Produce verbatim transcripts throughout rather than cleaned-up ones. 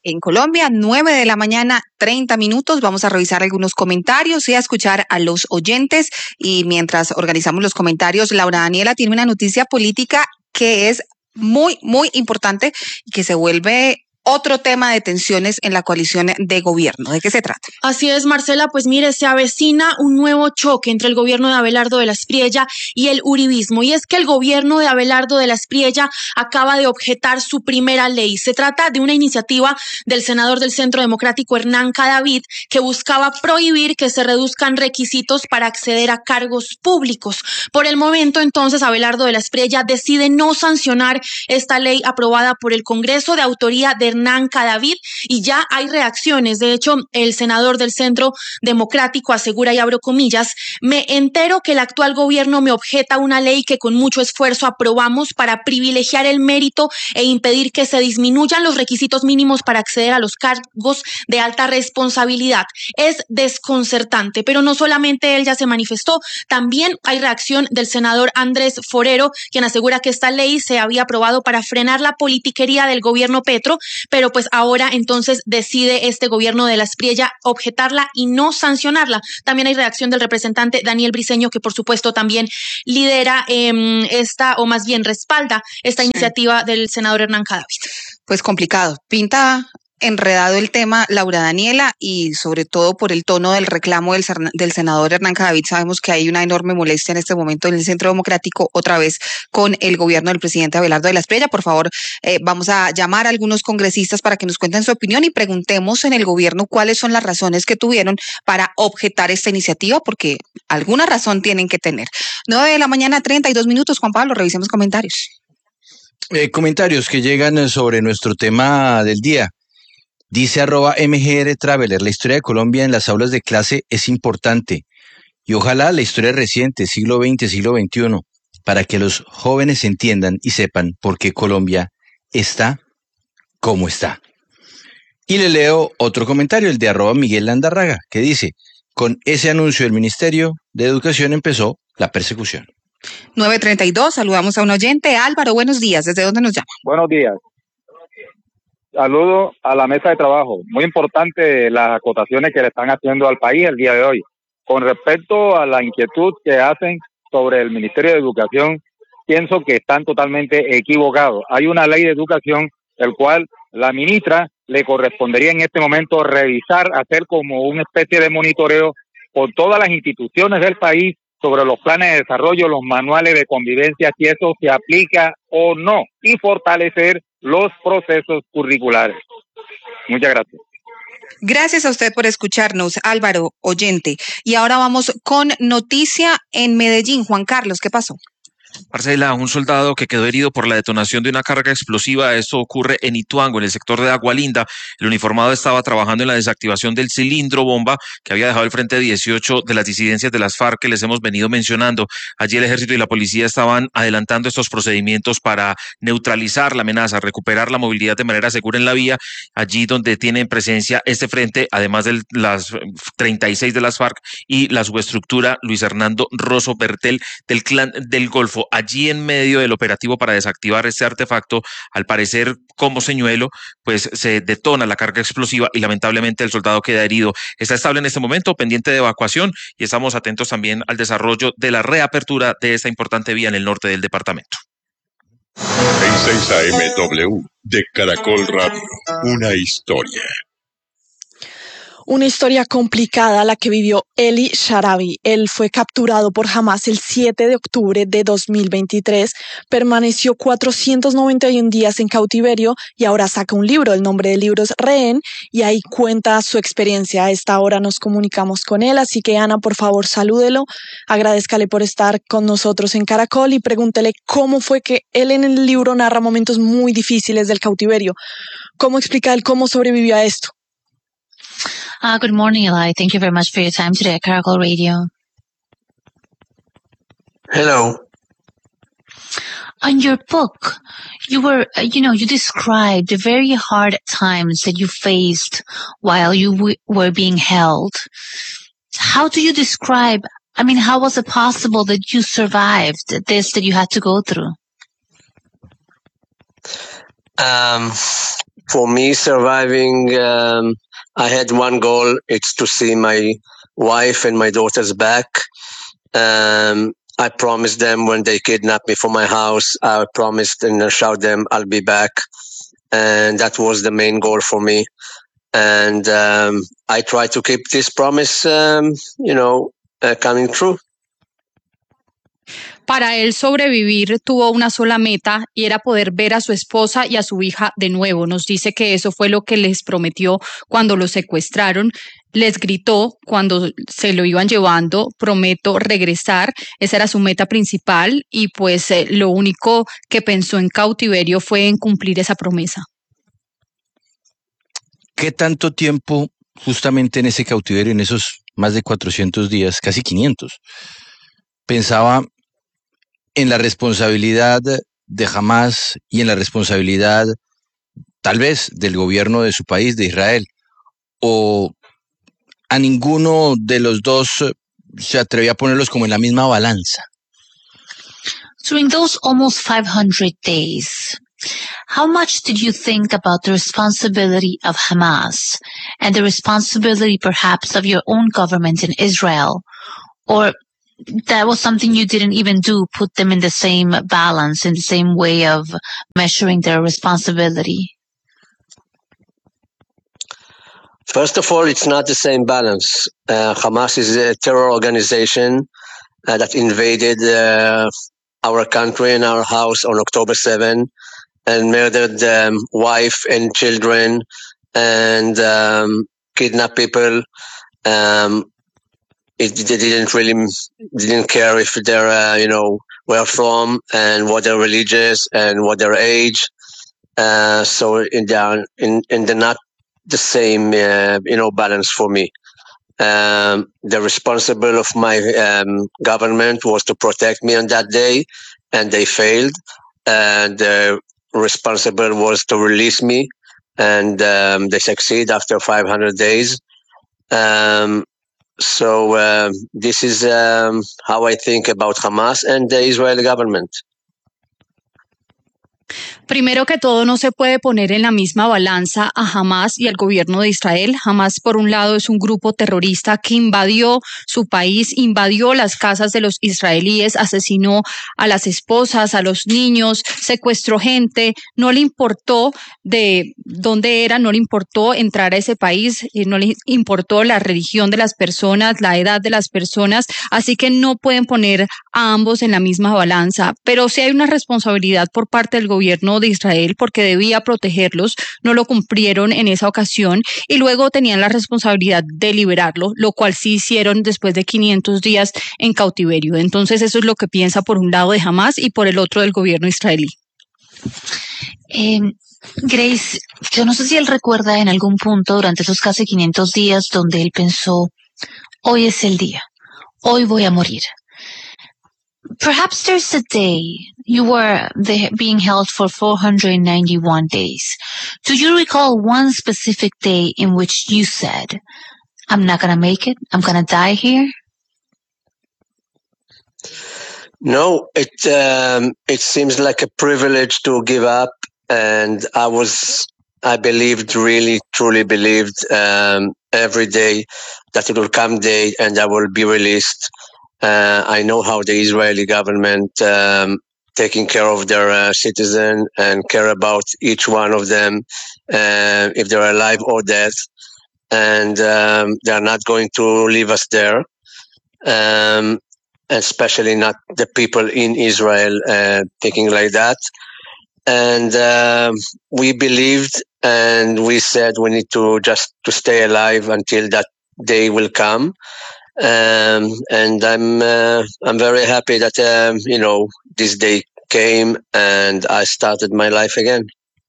en Colombia, nueve de la mañana, treinta minutos. Vamos a revisar algunos comentarios y a escuchar a los oyentes. Y mientras organizamos los comentarios, Laura Daniela tiene una noticia política que es muy, muy importante y que se vuelve otro tema de tensiones en la coalición de gobierno. ¿De qué se trata? Así es, Marcela, pues mire, se avecina un nuevo choque entre el gobierno de Abelardo de la Espriella y el uribismo, y es que el gobierno de Abelardo de la Espriella acaba de objetar su primera ley. Se trata de una iniciativa del senador del Centro Democrático Hernán Cadavid que buscaba prohibir que se reduzcan requisitos para acceder a cargos públicos. Por el momento, entonces, Abelardo de la Espriella decide no sancionar esta ley aprobada por el Congreso de autoría de Hernán Cadavid, y ya hay reacciones. De hecho, el senador del Centro Democrático asegura, y abro comillas, me entero que el actual gobierno me objeta una ley que con mucho esfuerzo aprobamos para privilegiar el mérito e impedir que se disminuyan los requisitos mínimos para acceder a los cargos de alta responsabilidad. Es desconcertante, pero no solamente él ya se manifestó, también hay reacción del senador Andrés Forero, quien asegura que esta ley se había aprobado para frenar la politiquería del gobierno Petro, pero pues ahora entonces decide este gobierno de la Espriella objetarla y no sancionarla. También hay reacción del representante Daniel Briceño, que por supuesto también lidera eh, esta, o más bien respalda esta sí. iniciativa del senador Hernán Cadavid. Pues complicado, pinta enredado el tema, Laura Daniela, y sobre todo por el tono del reclamo del, del senador Hernán Cadavid. Sabemos que hay una enorme molestia en este momento en el Centro Democrático, otra vez con el gobierno del presidente Abelardo de la Espriella. Por favor, eh, vamos a llamar a algunos congresistas para que nos cuenten su opinión y preguntemos en el gobierno cuáles son las razones que tuvieron para objetar esta iniciativa, porque alguna razón tienen que tener. nueve de la mañana, treinta y dos minutos. Juan Pablo, revisemos comentarios. Eh, comentarios que llegan sobre nuestro tema del día. Dice arroba M G R Traveler, la historia de Colombia en las aulas de clase es importante y ojalá la historia reciente, siglo veinte, siglo veintiuno, para que los jóvenes entiendan y sepan por qué Colombia está como está. Y le leo otro comentario, el de arroba Miguel Landarraga, que dice, con ese anuncio del Ministerio de Educación empezó la persecución. nueve treinta y dos, saludamos a un oyente. Álvaro, buenos días, ¿desde dónde nos llama? Buenos días. Saludo a la mesa de trabajo. Muy importante las acotaciones que le están haciendo al país el día de hoy. Con respecto a la inquietud que hacen sobre el Ministerio de Educación, pienso que están totalmente equivocados. Hay una ley de educación, el cual la ministra le correspondería en este momento revisar, hacer como una especie de monitoreo por todas las instituciones del país sobre los planes de desarrollo, los manuales de convivencia, si eso se aplica o no, y fortalecer los procesos curriculares. Muchas gracias. Gracias a usted por escucharnos, Álvaro, oyente. Y ahora vamos con noticia en Medellín. Juan Carlos, ¿qué pasó? Marcela, un soldado que quedó herido por la detonación de una carga explosiva. Esto ocurre en Ituango, en el sector de Agualinda. El uniformado estaba trabajando en la desactivación del cilindro bomba que había dejado el frente dieciocho de las disidencias de las FARC que les hemos venido mencionando. Allí el ejército y la policía estaban adelantando estos procedimientos para neutralizar la amenaza, recuperar la movilidad de manera segura en la vía, allí donde tienen presencia este frente, además de las treinta y seis de las FARC y la subestructura Luis Hernando Rosso Bertel del Clan del Golfo. Allí en medio del operativo para desactivar este artefacto, al parecer como señuelo, pues se detona la carga explosiva y lamentablemente el soldado queda herido. Está estable en este momento, pendiente de evacuación, y estamos atentos también al desarrollo de la reapertura de esta importante vía en el norte del departamento. En seis A M W de Caracol Radio, una historia. Una historia complicada la que vivió Eli Sharabi. Él fue capturado por Hamas el siete de octubre de dos mil veintitrés, permaneció cuatrocientos noventa y uno días en cautiverio y ahora saca un libro. El nombre del libro es Rehén y ahí cuenta su experiencia. A esta hora nos comunicamos con él, así que Ana, por favor, salúdelo, agradézcale por estar con nosotros en Caracol y pregúntele cómo fue que él en el libro narra momentos muy difíciles del cautiverio. ¿Cómo explica él cómo sobrevivió a esto? Uh, good morning, Eli. Thank you very much for your time today at Caracol Radio. Hello. On your book, you were, uh, you know, you described the very hard times that you faced while you w- were being held. How do you describe, I mean, how was it possible that you survived this that you had to go through? Um, for me, surviving, um, I had one goal. It's to see my wife and my daughters back. Um, I promised them when they kidnapped me from my house, I promised and assured them I'll be back. And that was the main goal for me. And um, I try to keep this promise, um, you know, uh, coming true. Para él sobrevivir tuvo una sola meta y era poder ver a su esposa y a su hija de nuevo. Nos dice que eso fue lo que les prometió cuando lo secuestraron. Les gritó cuando se lo iban llevando, prometo regresar. Esa era su meta principal y pues eh, lo único que pensó en cautiverio fue en cumplir esa promesa. ¿Qué tanto tiempo justamente en ese cautiverio, en esos más de cuatrocientos días, casi quinientos, pensaba en la responsabilidad de Hamas y en la responsabilidad tal vez del gobierno de su país, de Israel? ¿O a ninguno de los dos se atrevía a ponerlos como en la misma balanza? During those almost five hundred days, how much did you think about the responsibility of Hamas and the responsibility perhaps of your own government in Israel? Or that was something you didn't even do, put them in the same balance, in the same way of measuring their responsibility? First of all, it's not the same balance. Uh, Hamas is a terror organization uh, that invaded uh, our country and our house on October seventh and murdered um, wife and children and um, kidnapped people. Um, it they didn't really didn't care if they're uh, you know where from and what they're religious and what their age. Uh, so in the in in the not the same uh, you know balance for me. Um, the responsible of my um, government was to protect me on that day, and they failed. And the responsible was to release me, and um, they succeed after five hundred days. Um, so uh, this is um, how I think about Hamas and the Israeli government. Primero que todo, no se puede poner en la misma balanza a Hamas y al gobierno de Israel. Hamas, por un lado, es un grupo terrorista que invadió su país, invadió las casas de los israelíes, asesinó a las esposas, a los niños, secuestró gente, no le importó de dónde era, no le importó entrar a ese país, no le importó la religión de las personas, la edad de las personas, así que no pueden poner a ambos en la misma balanza. Pero sí hay una responsabilidad por parte del gobierno de Israel porque debía protegerlos, no lo cumplieron en esa ocasión y luego tenían la responsabilidad de liberarlo, lo cual sí hicieron después de quinientos días en cautiverio. Entonces eso es lo que piensa por un lado de Hamas y por el otro del gobierno israelí. Eh, Grace, yo no sé si él recuerda en algún punto durante esos casi quinientos días donde él pensó, hoy es el día, hoy voy a morir. Perhaps there's a day you were the, being held for four hundred ninety-one days. Do you recall one specific day in which you said, I'm not going to make it, I'm going to die here? No, it um, it seems like a privilege to give up, and I was, I believed, really, truly believed um, every day that it will come day and I will be released. Uh, I know how the Israeli government um, taking care of their uh, citizen and care about each one of them, uh, if they're alive or dead, and um, they are not going to leave us there. Um, especially not the people in Israel uh, thinking like that. And uh, we believed and we said we need to just to stay alive until that day will come. Um, and I'm uh, I'm very happy that um, you know this day came and I started my life again.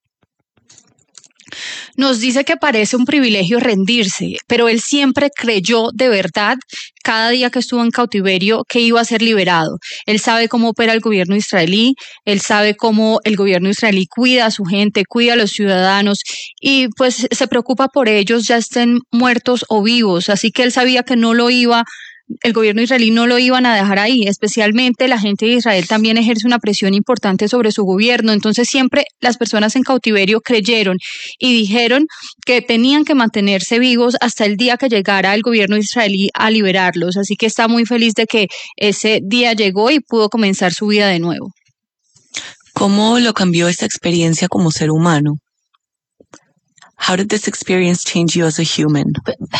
Nos dice que parece un privilegio rendirse, pero él siempre creyó de verdad, cada día que estuvo en cautiverio, que iba a ser liberado. Él sabe cómo opera el gobierno israelí, él sabe cómo el gobierno israelí cuida a su gente, cuida a los ciudadanos y pues se preocupa por ellos, ya estén muertos o vivos. Así que él sabía que no lo iba el gobierno israelí no lo iban a dejar ahí, especialmente la gente de Israel también ejerce una presión importante sobre su gobierno, entonces siempre las personas en cautiverio creyeron y dijeron que tenían que mantenerse vivos hasta el día que llegara el gobierno israelí a liberarlos, así que está muy feliz de que ese día llegó y pudo comenzar su vida de nuevo. ¿Cómo lo cambió esta experiencia como ser humano? How did this experience change you as a human?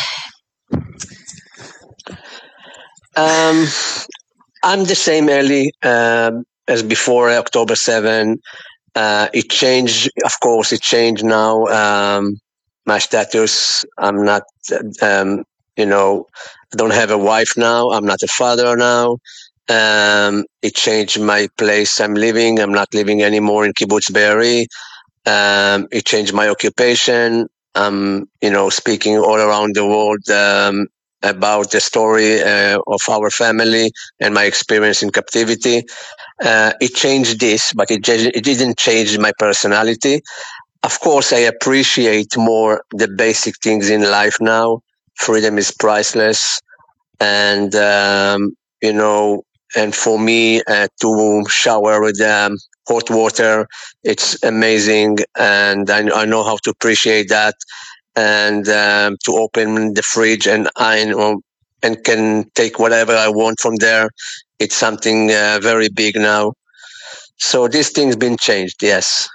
Um, I'm the same Eli uh, as before October seventh. Uh, it changed, of course, it changed now. Um, my status, I'm not, um, you know, I don't have a wife now. I'm not a father now. Um, it changed my place I'm living. I'm not living anymore in Kibbutz Be'eri. Um, it changed my occupation. I'm, you know, speaking all around the world um, about the story uh, of our family and my experience in captivity. Uh, it changed this, but it, it didn't change my personality. Of course, I appreciate more the basic things in life now. Freedom is priceless. And, um, you know, and for me uh, to shower with um, hot water, it's amazing. And I, I know how to appreciate that. And um, to open the fridge and I know, and can take whatever I want from there. It's something uh, very big now. So this thing's been changed, yes.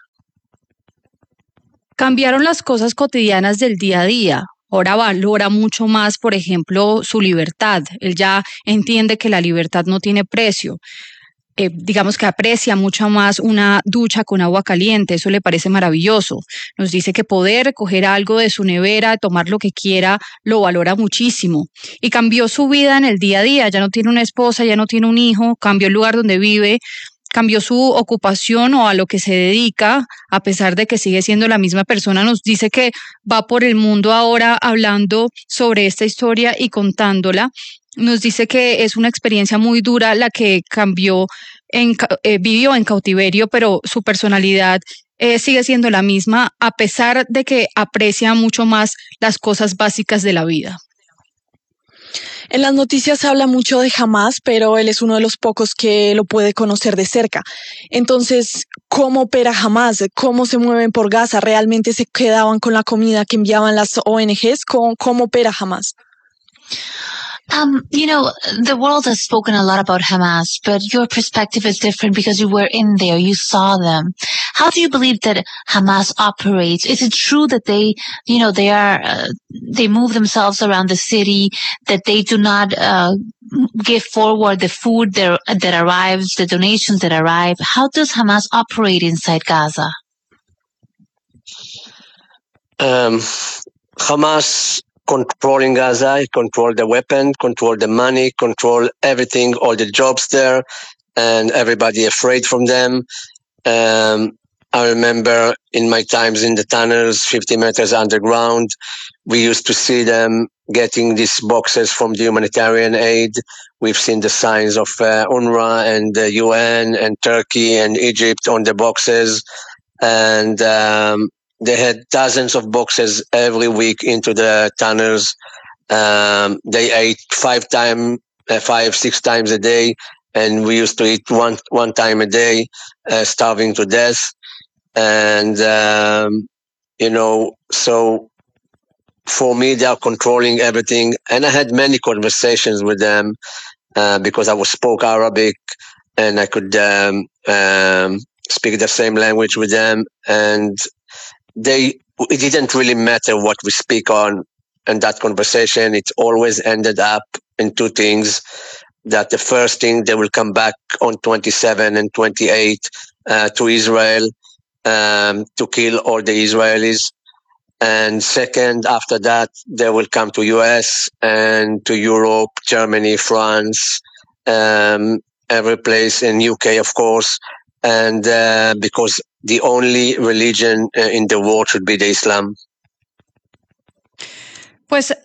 Cambiaron las cosas cotidianas del día a día. Ahora valora mucho más, por ejemplo, su libertad. Él ya entiende que la libertad no tiene precio. Eh, digamos que aprecia mucho más una ducha con agua caliente, eso le parece maravilloso. Nos dice que poder coger algo de su nevera, tomar lo que quiera, lo valora muchísimo. Y cambió su vida en el día a día, ya no tiene una esposa, ya no tiene un hijo, cambió el lugar donde vive, cambió su ocupación o a lo que se dedica, a pesar de que sigue siendo la misma persona. Nos dice que va por el mundo ahora hablando sobre esta historia y contándola. Nos dice que es una experiencia muy dura la que cambió, en, eh, vivió en cautiverio, pero su personalidad eh, sigue siendo la misma, a pesar de que aprecia mucho más las cosas básicas de la vida. En las noticias se habla mucho de Hamas, pero él es uno de los pocos que lo puede conocer de cerca. Entonces, ¿cómo opera Hamas? ¿Cómo se mueven por Gaza? ¿Realmente se quedaban con la comida que enviaban las O N Ges? ¿Cómo, cómo opera Hamas? Um, you know, the world has spoken a lot about Hamas, but your perspective is different because you were in there, you saw them. How do you believe that Hamas operates? Is it true that they, you know, they are, uh, they move themselves around the city, that they do not uh, give forward the food that, that arrives, the donations that arrive? How does Hamas operate inside Gaza? Um, Hamas controlling Gaza, control the weapon, control the money, control everything, all the jobs there, and everybody afraid from them. Um, I remember in my times in the tunnels, fifty meters underground, we used to see them getting these boxes from the humanitarian aid. We've seen the signs of uh, UNRWA and the U N and Turkey and Egypt on the boxes. And um, they had dozens of boxes every week into the tunnels. Um, they ate five time, uh, five, six times a day. And we used to eat one, one time a day, uh, starving to death. And, um, you know, so for me, they are controlling everything. And I had many conversations with them, uh, because I was spoke Arabic and I could, um, um, speak the same language with them. And they, it didn't really matter what we speak on in that conversation. It always ended up in two things. That the first thing, they will come back on twenty-seven and twenty-eight uh, to Israel um, to kill all the Israelis. And second, after that, they will come to U S and to Europe, Germany, France, um, every place in U K, of course. And uh, because the only religion in the world should be the Islam. Pues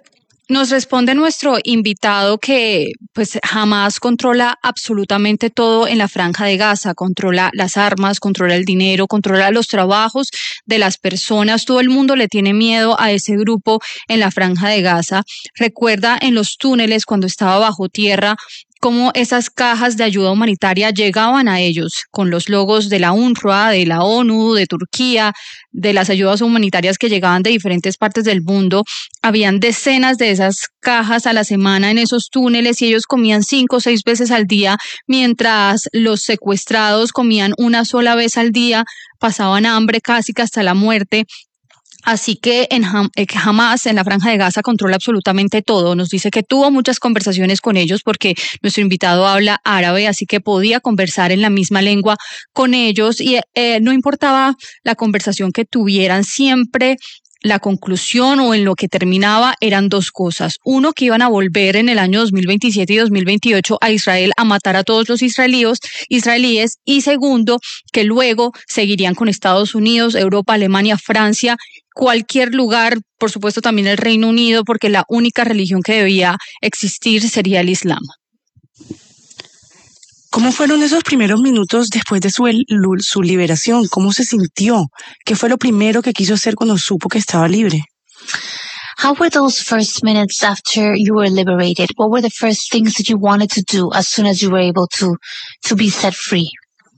Nos responde nuestro invitado que pues Hamás controla absolutamente todo en la Franja de Gaza, controla las armas, controla el dinero, controla los trabajos de las personas, todo el mundo le tiene miedo a ese grupo en la Franja de Gaza. Recuerda en los túneles cuando estaba bajo tierra cómo esas cajas de ayuda humanitaria llegaban a ellos con los logos de la UNRWA, de la ONU, de Turquía, de las ayudas humanitarias que llegaban de diferentes partes del mundo. Habían decenas de esas cajas a la semana en esos túneles y ellos comían cinco o seis veces al día, mientras los secuestrados comían una sola vez al día, pasaban hambre casi que hasta la muerte. Así que en Ham- eh, Hamás, en la Franja de Gaza, controla absolutamente todo. Nos dice que tuvo muchas conversaciones con ellos porque nuestro invitado habla árabe, así que podía conversar en la misma lengua con ellos y eh, no importaba la conversación que tuvieran, siempre la conclusión o en lo que terminaba eran dos cosas. Uno, que iban a volver en el año dos mil veintisiete y dos mil veintiocho a Israel a matar a todos los israelíes, israelíes. Y segundo, que luego seguirían con Estados Unidos, Europa, Alemania, Francia, cualquier lugar, por supuesto también el Reino Unido, porque la única religión que debía existir sería el Islam. ¿Cómo fueron esos primeros minutos después de su, su liberación? ¿Cómo se sintió? ¿Qué fue lo primero que quiso hacer cuando supo que estaba libre? How were those first minutes after you were liberated? What were the first things that you wanted to do as soon as you were able to, to be set free?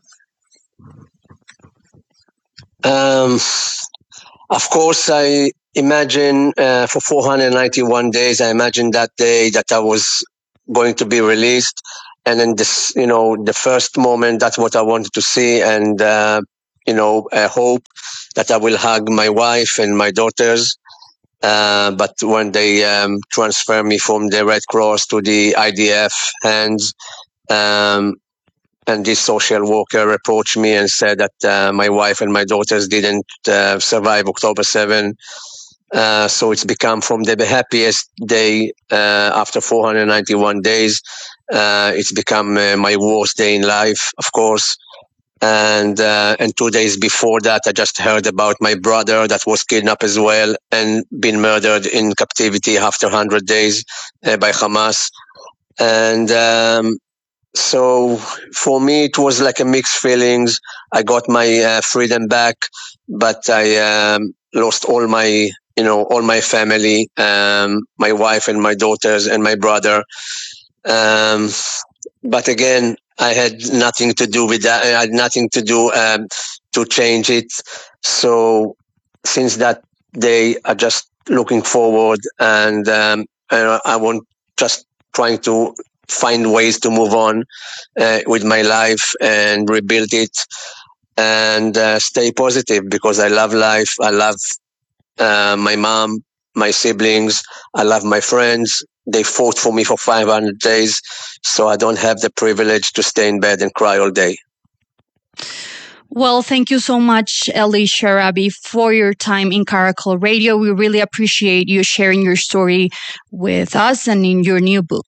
Um, of course, I imagine uh, for four hundred ninety-one days, I imagined that day that I was going to be released. And then this, you know, the first moment, that's what I wanted to see. And, uh, you know, I hope that I will hug my wife and my daughters. Uh, but when they um, transfer me from the Red Cross to the I D F hands, um, and this social worker approached me and said that uh, my wife and my daughters didn't uh, survive October seventh. Uh, so it's become from the happiest day uh, after four hundred ninety-one days. Uh, it's become uh, my worst day in life, of course. And uh, and two days before that, I just heard about my brother that was kidnapped as well and been murdered in captivity after one hundred days uh, by Hamas. And um, so for me, it was like a mixed feelings. I got my uh, freedom back, but I um, lost all my, you know, all my family, um, my wife and my daughters and my brother. Um, but again, I had nothing to do with that. I had nothing to do um, to change it. So since that day, I'm just looking forward, and um, I want just trying to find ways to move on uh, with my life and rebuild it, and uh, stay positive because I love life. I love uh, my mom, my siblings. I love my friends. They fought for me for five hundred days, so I don't have the privilege to stay in bed and cry all day. Well, thank you so much, Eli Sharabi, for your time in Caracol Radio. We really appreciate you sharing your story with us and in your new book.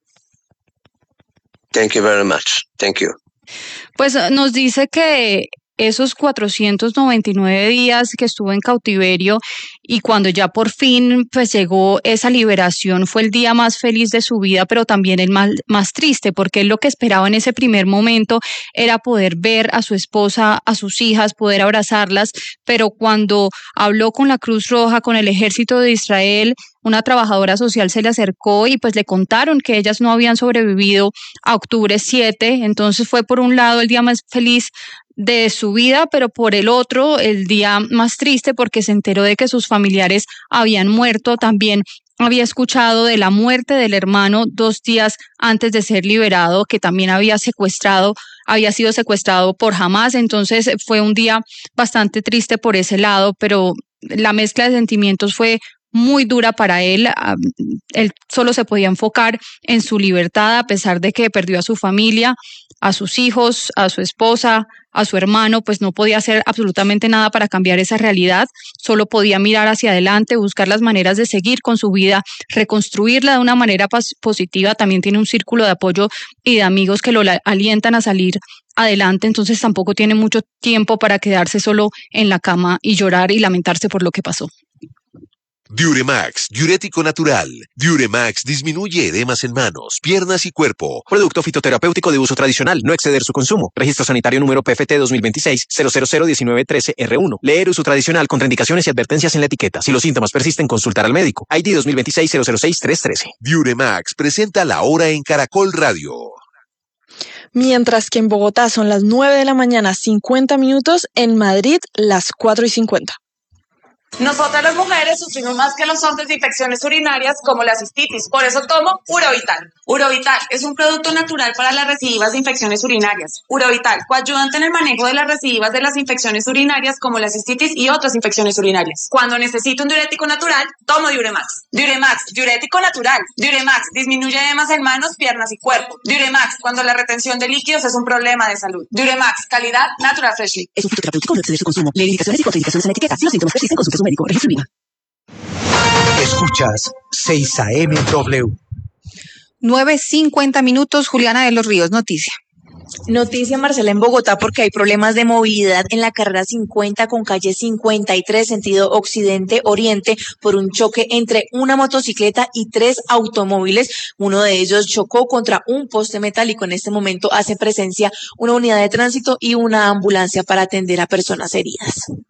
Thank you very much. Thank you. Pues nos dice que esos cuatrocientos noventa y nueve días que estuvo en cautiverio y cuando ya por fin pues llegó esa liberación fue el día más feliz de su vida, pero también el más, más triste, porque él lo que esperaba en ese primer momento era poder ver a su esposa, a sus hijas, poder abrazarlas, pero cuando habló con la Cruz Roja, con el Ejército de Israel, una trabajadora social se le acercó y pues le contaron que ellas no habían sobrevivido a octubre siete, entonces fue por un lado el día más feliz de su vida, pero por el otro el día más triste porque se enteró de que sus familiares habían muerto. También había escuchado de la muerte del hermano dos días antes de ser liberado, que también había secuestrado, había sido secuestrado por Hamás. Entonces fue un día bastante triste por ese lado, pero la mezcla de sentimientos fue muy dura para él. Él solo se podía enfocar en su libertad a pesar de que perdió a su familia, a sus hijos, a su esposa, a su hermano, pues no podía hacer absolutamente nada para cambiar esa realidad, solo podía mirar hacia adelante, buscar las maneras de seguir con su vida, reconstruirla de una manera positiva. También tiene un círculo de apoyo y de amigos que lo alientan a salir adelante, entonces tampoco tiene mucho tiempo para quedarse solo en la cama y llorar y lamentarse por lo que pasó. Diuremax, diurético natural. Diuremax disminuye edemas en manos, piernas y cuerpo. Producto fitoterapéutico de uso tradicional, no exceder su consumo. Registro sanitario número P F T dos mil veintiséis cero cero cero diecinueve trece R uno. Leer uso tradicional, contraindicaciones y advertencias en la etiqueta. Si los síntomas persisten, consultar al médico. I D dos mil veintiséis cero cero seis tres trece. Diuremax presenta La Hora en Caracol Radio. Mientras que en Bogotá son las nueve de la mañana, cincuenta minutos, en Madrid las cuatro y cincuenta. Nosotras las mujeres sufrimos más que los hombres de infecciones urinarias como la cistitis, por eso tomo Urovital. Urovital es un producto natural para las recidivas de infecciones urinarias. Urovital, coayudante en el manejo de las recidivas de las infecciones urinarias como la cistitis y otras infecciones urinarias. Cuando necesito un diurético natural, tomo Diuremax. Diuremax, diurético natural. Diuremax, disminuye edemas en manos, piernas y cuerpo. Diuremax, cuando la retención de líquidos es un problema de salud. Diuremax, calidad Natural Freshly. Es un fitoterapéutico, no exceder su consumo. Lee indicaciones y contraindicaciones en la etiqueta. Si los síntomas persisten, consulte a su médico. Registro INVIMA. Escuchas seis A M W. nueve cincuenta minutos, Juliana de los Ríos, noticia. Noticia, Marcela, en Bogotá, porque hay problemas de movilidad en la carrera cincuenta con calle cincuenta y tres, sentido occidente-oriente, por un choque entre una motocicleta y tres automóviles. Uno de ellos chocó contra un poste metálico. En este momento hace presencia una unidad de tránsito y una ambulancia para atender a personas heridas.